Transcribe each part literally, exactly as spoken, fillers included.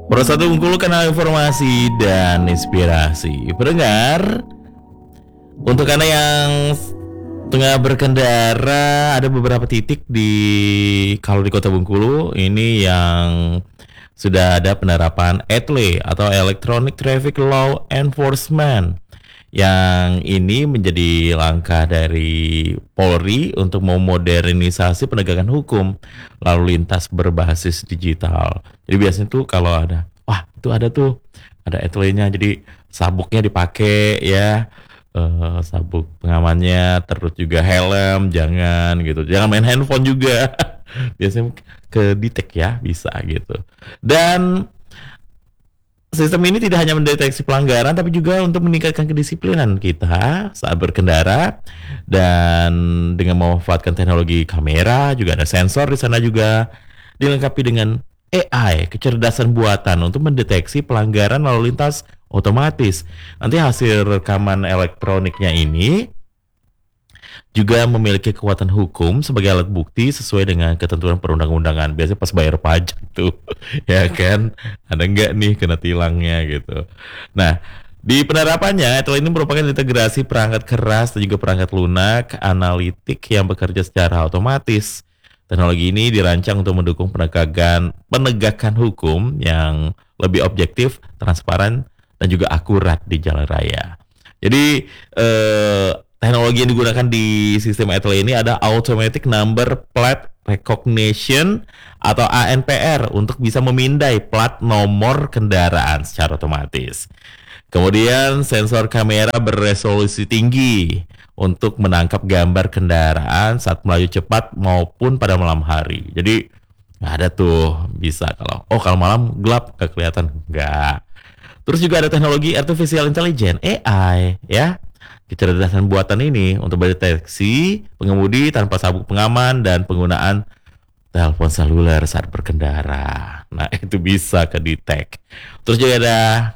Pro satu Bengkulu, kanal informasi dan inspirasi. Pendengar, untuk Anda yang tengah berkendara, ada beberapa titik di kalau di Kota Bengkulu ini yang sudah ada penerapan E T L E atau Electronic Traffic Law Enforcement. Yang ini menjadi langkah dari Polri untuk memodernisasi penegakan hukum lalu lintas berbasis digital. Jadi biasanya tuh kalau ada, wah itu ada tuh, ada E T L E-nya, jadi sabuknya dipakai ya, eh, sabuk pengamannya, terus juga helm, jangan gitu, jangan main handphone juga. Biasanya ke detect ya, bisa gitu. Dan sistem ini tidak hanya mendeteksi pelanggaran, tapi juga untuk meningkatkan kedisiplinan kita saat berkendara. Dan dengan memanfaatkan teknologi kamera, juga ada sensor di sana juga, dilengkapi dengan A I, kecerdasan buatan untuk mendeteksi pelanggaran lalu lintas otomatis. Nanti hasil rekaman elektroniknya ini juga memiliki kekuatan hukum sebagai alat bukti sesuai dengan ketentuan perundang-undangan. Biasanya pas bayar pajak tuh, ya kan, ada nggak nih kena tilangnya gitu. Nah, di penerapannya, E T L E ini merupakan integrasi perangkat keras dan juga perangkat lunak analitik yang bekerja secara otomatis. Teknologi ini dirancang untuk mendukung penegakan penegakan hukum yang lebih objektif, transparan, dan juga akurat di jalan raya. Jadi eh, teknologi yang digunakan di sistem E T L E ini ada Automatic Number Plate Recognition atau A N P R untuk bisa memindai plat nomor kendaraan secara otomatis. Kemudian sensor kamera beresolusi tinggi untuk menangkap gambar kendaraan saat melaju cepat maupun pada malam hari. Jadi nggak ada tuh bisa kalau oh kalau malam gelap nggak kelihatan, nggak. Terus juga ada teknologi artificial intelligence A I ya. Kecerdasan buatan ini untuk mendeteksi pengemudi tanpa sabuk pengaman dan penggunaan telepon seluler saat berkendara. Nah, itu bisa kedetek. Terus juga ada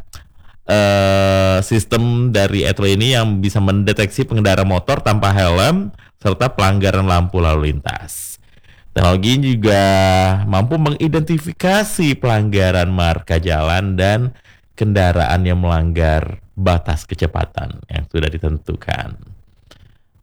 uh, sistem dari E T L E ini yang bisa mendeteksi pengendara motor tanpa helm serta pelanggaran lampu lalu lintas. Teknologi ini juga mampu mengidentifikasi pelanggaran marka jalan dan kendaraan yang melanggar batas kecepatan yang sudah ditentukan.